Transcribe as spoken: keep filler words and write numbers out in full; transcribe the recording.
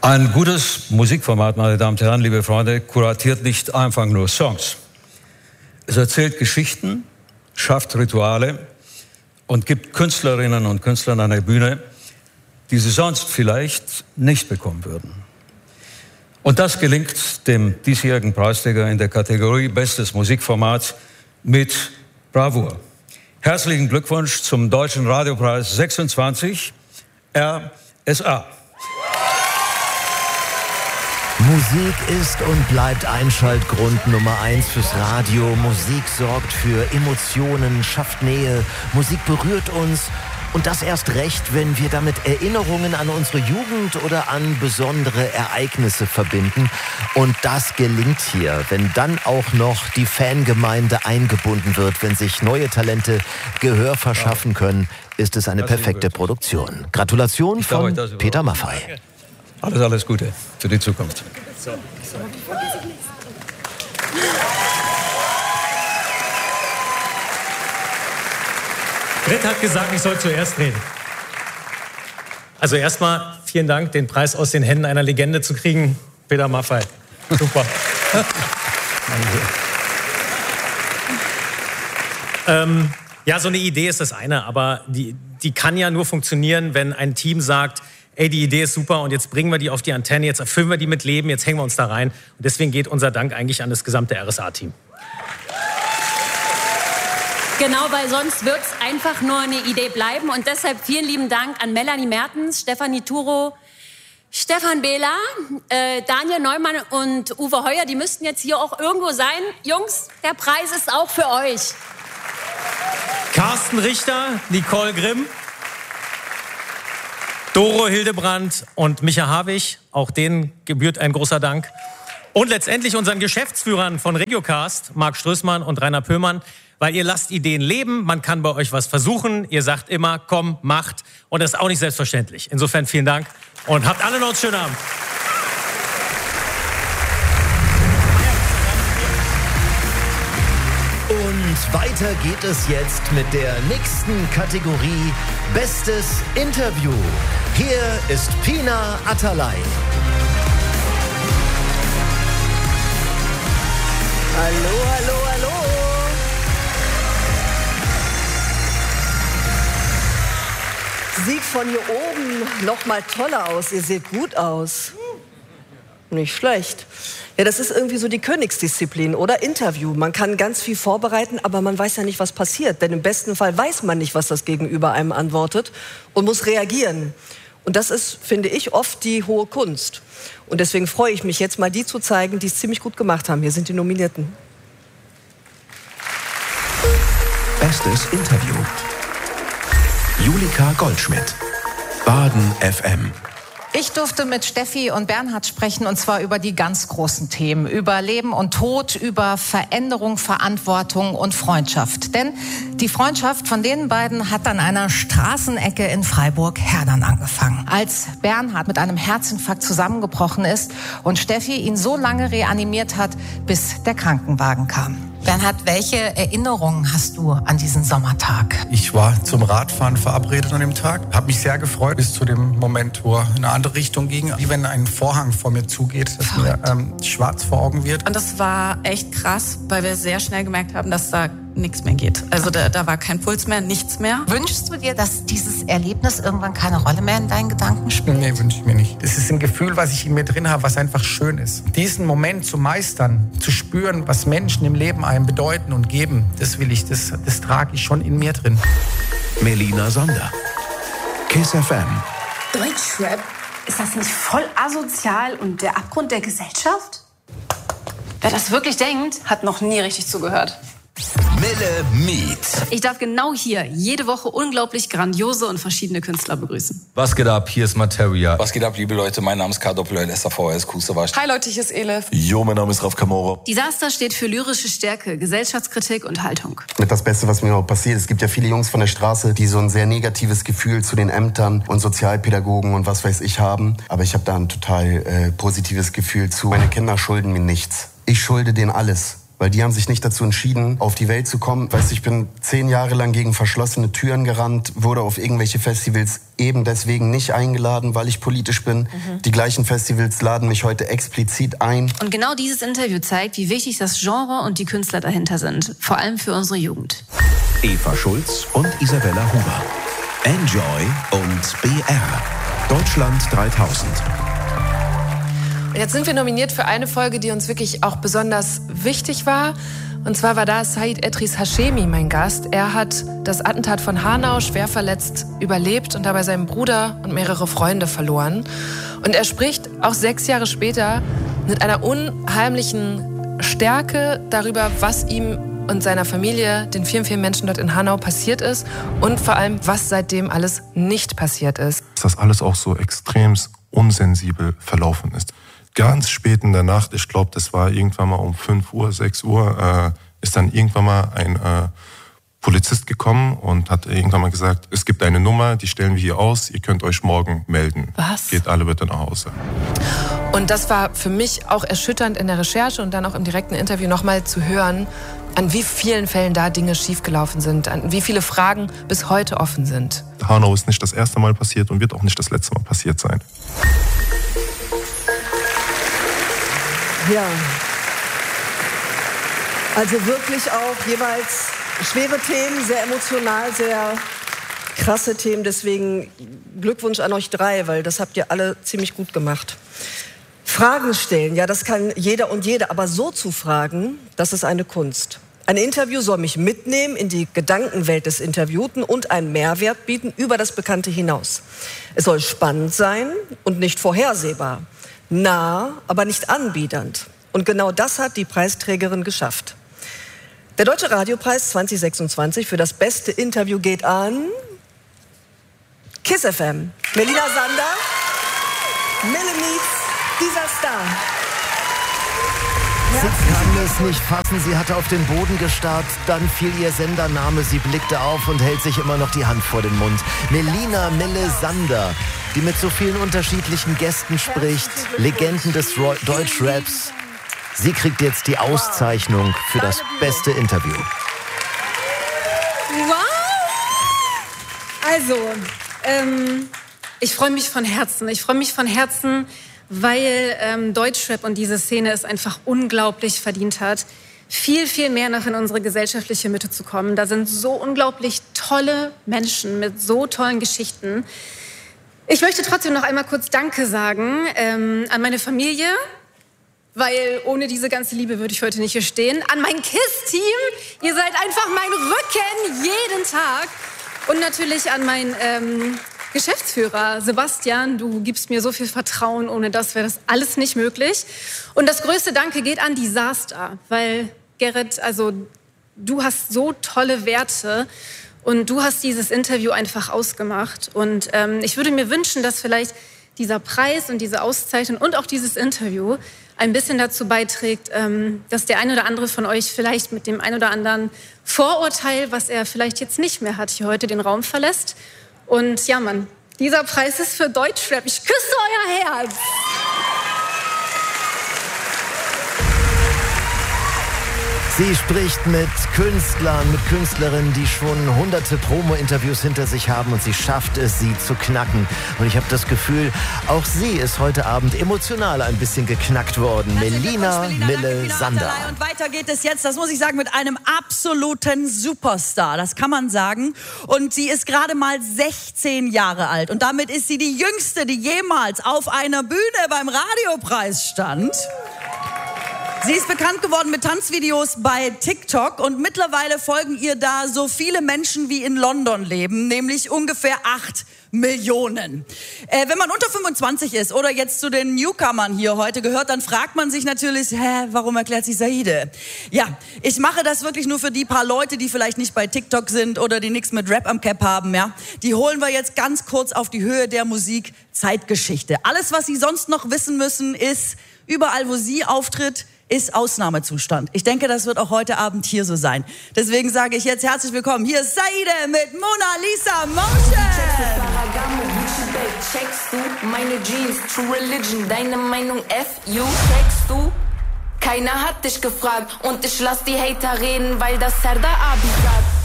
Ein gutes Musikformat, meine Damen und Herren, liebe Freunde, kuratiert nicht einfach nur Songs. Es erzählt Geschichten, schafft Rituale und gibt Künstlerinnen und Künstlern eine Bühne, die sie sonst vielleicht nicht bekommen würden. Und das gelingt dem diesjährigen Preisträger in der Kategorie Bestes Musikformat mit Bravour. Herzlichen Glückwunsch zum Deutschen Radiopreis sechsundzwanzig R S A. Musik ist und bleibt Einschaltgrund Nummer eins fürs Radio. Musik sorgt für Emotionen, schafft Nähe. Musik berührt uns. Und das erst recht, wenn wir damit Erinnerungen an unsere Jugend oder an besondere Ereignisse verbinden. Und das gelingt hier, wenn dann auch noch die Fangemeinde eingebunden wird, wenn sich neue Talente Gehör verschaffen können, ist es eine perfekte Produktion. Gratulation von Peter Maffay. Alles, alles Gute für die Zukunft. So. Britt hat gesagt, ich soll zuerst reden. Also erstmal vielen Dank, den Preis aus den Händen einer Legende zu kriegen. Peter Maffay. Super. ähm, ja, so eine Idee ist das eine, aber die, die kann ja nur funktionieren, wenn ein Team sagt, ey, die Idee ist super und jetzt bringen wir die auf die Antenne, jetzt erfüllen wir die mit Leben, jetzt hängen wir uns da rein. Und deswegen geht unser Dank eigentlich an das gesamte R S A-Team. Genau, weil sonst wird es einfach nur eine Idee bleiben. Und deshalb vielen lieben Dank an Melanie Mertens, Stefanie Turo, Stefan Behler, äh, Daniel Neumann und Uwe Heuer. Die müssten jetzt hier auch irgendwo sein. Jungs, der Preis ist auch für euch. Carsten Richter, Nicole Grimm, Doro Hildebrandt und Micha Havig. Auch denen gebührt ein großer Dank. Und letztendlich unseren Geschäftsführern von Regiocast, Marc Strößmann und Rainer Pöhlmann, weil ihr lasst Ideen leben, man kann bei euch was versuchen, ihr sagt immer, komm, macht. Und das ist auch nicht selbstverständlich. Insofern vielen Dank und habt alle noch einen schönen Abend. Und weiter geht es jetzt mit der nächsten Kategorie Bestes Interview. Hier ist Pina Atalay. Hallo, hallo, hallo. Sieht von hier oben noch mal toller aus. Ihr seht gut aus. Nicht schlecht. Ja, das ist irgendwie so die Königsdisziplin, oder? Interview. Man kann ganz viel vorbereiten, aber man weiß ja nicht, was passiert. Denn im besten Fall weiß man nicht, was das Gegenüber einem antwortet und muss reagieren. Und das ist, finde ich, oft die hohe Kunst. Und deswegen freue ich mich jetzt mal, die zu zeigen, die es ziemlich gut gemacht haben. Hier sind die Nominierten. Bestes Interview. Julika Goldschmidt, Baden F M. Ich durfte mit Steffi und Bernhard sprechen, und zwar über die ganz großen Themen. Über Leben und Tod, über Veränderung, Verantwortung und Freundschaft. Denn die Freundschaft von den beiden hat an einer Straßenecke in Freiburg-Herdern angefangen. Als Bernhard mit einem Herzinfarkt zusammengebrochen ist und Steffi ihn so lange reanimiert hat, bis der Krankenwagen kam. Bernhard, welche Erinnerungen hast du an diesen Sommertag? Ich war zum Radfahren verabredet an dem Tag. Habe mich sehr gefreut bis zu dem Moment, wo er in eine andere Richtung ging. Wie wenn ein Vorhang vor mir zugeht, dass mir ähm, schwarz vor Augen wird. Und das war echt krass, weil wir sehr schnell gemerkt haben, dass da nichts mehr geht. Also da, da war kein Puls mehr, nichts mehr. Wünschst du dir, dass dieses Erlebnis irgendwann keine Rolle mehr in deinen Gedanken spielt? Nee, wünsche ich mir nicht. Es ist ein Gefühl, was ich in mir drin habe, was einfach schön ist. Diesen Moment zu meistern, zu spüren, was Menschen im Leben einem bedeuten und geben, das will ich, das, das trage ich schon in mir drin. Melina Sonder, Kiss F M. Deutschrap, ist das nicht voll asozial und der Abgrund der Gesellschaft? Wer das wirklich denkt, hat noch nie richtig zugehört. Mille Meet. Ich darf genau hier jede Woche unglaublich grandiose und verschiedene Künstler begrüßen. Was geht ab? Hier ist Materia. Was geht ab, liebe Leute? Mein Name ist K Doppel S A V S Kusawasch. Hi Leute, hier ist Elif. Jo, mein Name ist Raf Kamora. Disaster steht für lyrische Stärke, Gesellschaftskritik und Haltung. Mit das Beste, was mir auch passiert. Es gibt ja viele Jungs von der Straße, die so ein sehr negatives Gefühl zu den Ämtern und Sozialpädagogen und was weiß ich haben. Aber ich habe da ein total äh, positives Gefühl zu. Meine Kinder schulden mir nichts. Ich schulde denen alles. Weil die haben sich nicht dazu entschieden, auf die Welt zu kommen. Weißt du, ich bin zehn Jahre lang gegen verschlossene Türen gerannt, wurde auf irgendwelche Festivals eben deswegen nicht eingeladen, weil ich politisch bin. Mhm. Die gleichen Festivals laden mich heute explizit ein. Und genau dieses Interview zeigt, wie wichtig das Genre und die Künstler dahinter sind. Vor allem für unsere Jugend. Eva Schulz und Isabella Huber. Enjoy und B R. Deutschland dreitausend. Jetzt sind wir nominiert für eine Folge, die uns wirklich auch besonders wichtig war. Und zwar war da Said Edris Hashemi mein Gast. Er hat das Attentat von Hanau schwer verletzt überlebt und dabei seinen Bruder und mehrere Freunde verloren. Und er spricht auch sechs Jahre später mit einer unheimlichen Stärke darüber, was ihm und seiner Familie, den vielen, vielen Menschen dort in Hanau passiert ist und vor allem, was seitdem alles nicht passiert ist. Dass das alles auch so extrem unsensibel verlaufen ist. Ganz spät in der Nacht, ich glaube, das war irgendwann mal um fünf Uhr, sechs Uhr, äh, ist dann irgendwann mal ein äh, Polizist gekommen und hat irgendwann mal gesagt, es gibt eine Nummer, die stellen wir hier aus, ihr könnt euch morgen melden. Was? Geht alle bitte nach Hause. Und das war für mich auch erschütternd in der Recherche und dann auch im direkten Interview nochmal zu hören, an wie vielen Fällen da Dinge schiefgelaufen sind, an wie viele Fragen bis heute offen sind. Hanau ist nicht das erste Mal passiert und wird auch nicht das letzte Mal passiert sein. Ja, also wirklich auch jeweils schwere Themen, sehr emotional, sehr krasse Themen. Deswegen Glückwunsch an euch drei, weil das habt ihr alle ziemlich gut gemacht. Fragen stellen, ja, das kann jeder und jede, aber so zu fragen, das ist eine Kunst. Ein Interview soll mich mitnehmen in die Gedankenwelt des Interviewten und einen Mehrwert bieten über das Bekannte hinaus. Es soll spannend sein und nicht vorhersehbar. Nah, aber nicht anbiedernd. Und genau das hat die Preisträgerin geschafft. Der Deutsche Radiopreis zwanzig sechsundzwanzig für das beste Interview geht an KISS F M. Melina Sander, Mille Meets, dieser Star. Sie kann es nicht fassen, sie hatte auf den Boden gestarrt, dann fiel ihr Sendername, sie blickte auf und hält sich immer noch die Hand vor den Mund. Melina Mille Sander, die mit so vielen unterschiedlichen Gästen spricht, Legenden des Deutschraps. Sie kriegt jetzt die Auszeichnung für das beste Interview. Wow! Also, ähm, ich freue mich von Herzen. Ich freue mich von Herzen, weil ähm, Deutschrap und diese Szene es einfach unglaublich verdient hat, viel, viel mehr noch in unsere gesellschaftliche Mitte zu kommen. Da sind so unglaublich tolle Menschen mit so tollen Geschichten. Ich möchte trotzdem noch einmal kurz Danke sagen ähm, an meine Familie, weil ohne diese ganze Liebe würde ich heute nicht hier stehen. An mein KISS-Team, ihr seid einfach mein Rücken jeden Tag. Und natürlich an meinen ähm, Geschäftsführer Sebastian, du gibst mir so viel Vertrauen, ohne das wäre das alles nicht möglich. Und das größte Danke geht an Disaster, weil Gerrit, also du hast so tolle Werte und du hast dieses Interview einfach ausgemacht. Und ähm, ich würde mir wünschen, dass vielleicht dieser Preis und diese Auszeichnung und auch dieses Interview ein bisschen dazu beiträgt, ähm, dass der ein oder andere von euch vielleicht mit dem ein oder anderen Vorurteil, was er vielleicht jetzt nicht mehr hat, hier heute den Raum verlässt. Und ja, Mann, dieser Preis ist für Deutschrap. Ich küsse euer Herz. Sie spricht mit Künstlern, mit Künstlerinnen, die schon hunderte Promo-Interviews hinter sich haben und sie schafft es, sie zu knacken. Und ich habe das Gefühl, auch sie ist heute Abend emotional ein bisschen geknackt worden. Melina Mille Sander. Und weiter geht es jetzt, das muss ich sagen, mit einem absoluten Superstar. Das kann man sagen. Und sie ist gerade mal sechzehn Jahre alt. Und damit ist sie die Jüngste, die jemals auf einer Bühne beim Radiopreis stand. Sie ist bekannt geworden mit Tanzvideos bei TikTok und mittlerweile folgen ihr da so viele Menschen wie in London leben, nämlich ungefähr acht Millionen. Äh, wenn man unter fünfundzwanzig ist oder jetzt zu den Newcomern hier heute gehört, dann fragt man sich natürlich, hä, warum erklärt sich Saide? Ja, ich mache das wirklich nur für die paar Leute, die vielleicht nicht bei TikTok sind oder die nichts mit Rap am Cap haben, ja. Die holen wir jetzt ganz kurz auf die Höhe der Musik Zeitgeschichte. Alles, was Sie sonst noch wissen müssen, ist, überall, wo sie auftritt, ist Ausnahmezustand. Ich denke, das wird auch heute Abend hier so sein. Deswegen sage ich jetzt herzlich willkommen. Hier ist Saide mit Mona Lisa Motion. Checkst du meine Jeans, True Religion, deine Meinung F, you checkst du? keiner hat dich gefragt. Und ich lass die Hater reden, weil das Herr da Abi sagt.